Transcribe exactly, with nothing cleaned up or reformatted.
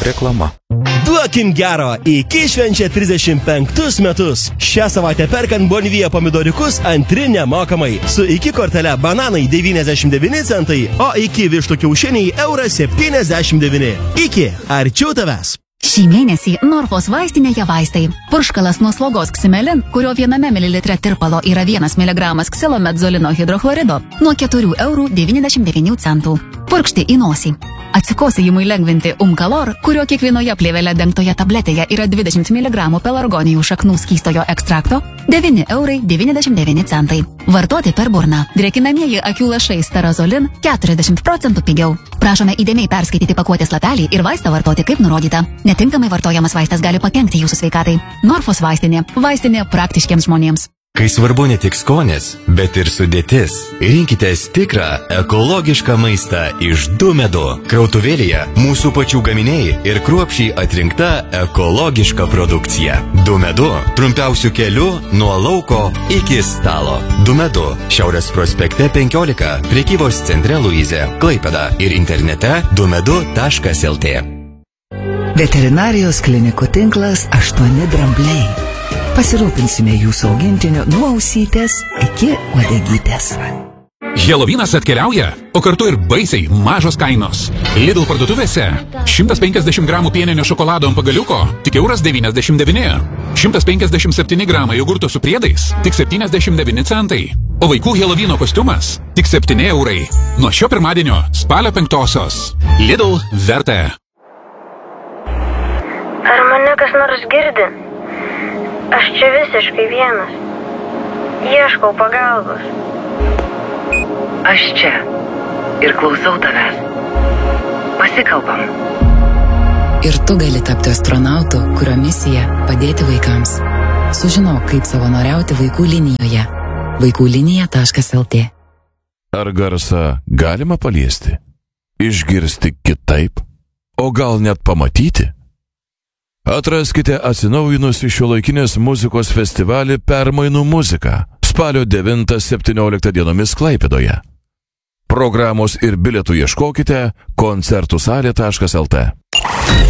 Reklama. Duokim gero, iki švenčia trisdešimt penktus metus. Šią savaitę perkant Bonvija pomidoriukus antri nemokamai. Su iki kortele bananai devyniasdešimt devyni centai, o iki vištų kiaušiniai euras septyniasdešimt devyni. Iki, arčiau tavęs. Šį mėnesį Norfos vaistinėje vaistai. Purškalas nuo slogos Ksimelin, kurio viename mililitre tirpalo yra vienas miligramas ksilomedzolino hidrochlorido, nuo keturių eurų devyniasdešimt devynių centų. Purkšti į nosį. Atsikosėjimui lengvinti Umkalor, kurio kiekvienoje plėvele dengtoje tabletėje yra dvidešimt miligramų pelargonijų šaknų skystojo ekstrakto, devyni eurai devyniasdešimt devyni centai. Vartoti per burną. Drėkinamieji akių lašai Starazolin keturiasdešimt procentų pigiau. Prašome įdėmiai perskaityti pakuotės lapelį ir vaistą vartoti kaip nurodyta. Netinkamai vartojamas vaistas gali pakenkti jūsų sveikatai. Norfos vaistinė. Vaistinė praktiškiems žmonėms. Kai svarbu ne tik skonis, bet ir sudėtis. Rinkitės tikrą ekologišką maistą iš Dumedu. Krautuvėlėje mūsų pačių gaminiai ir kruopščiai atrinkta ekologiška produkcija. Dumedu trumpiausių kelių nuo lauko iki stalo. Dumedu Šiaurės prospekte penkiolika, prekybos centre Luizė, Klaipėda ir internete dumedu taškas lt. Veterinarijos klinikų tinklas aštuoni drambliai. Pasirūpinsime jūsų augintiniu nuo ausytės iki uodegytės. Helovynas atkeliauja, o kartu ir baisiai mažos kainos. Lidl parduotuvėse šimtas penkiasdešimt gramų pieninio šokolado ant pagaliuko tik euras devyniasdešimt devyni. šimtas penkiasdešimt septyni gramai jogurto su priedais tik septyniasdešimt devyni centai. O vaikų Helovyno kostiumas tik septyni eurai. Nuo šio pirmadienio spalio penktosios. Lidl vertė. Ar mane kas nors girdi? Aš čia visiškai vienas. Ieškau pagalbos. Aš čia ir klausau tavęs. Pasikalbam. Ir tu gali tapti astronautu, kurio misija padėti vaikams. Sužinok, kaip savanoriauti vaikų linijoje. vaikų linija taškas lt. Ar garsą galima paliesti? Išgirsti kitaip? O gal net pamatyti? Atraskite atsinaujinusi šiuolaikinės muzikos festivalį Permainų muzika spalio devintą septynioliktą dienomis Klaipėdoje. Programos ir bilietų ieškokite koncertų salė taškas lt.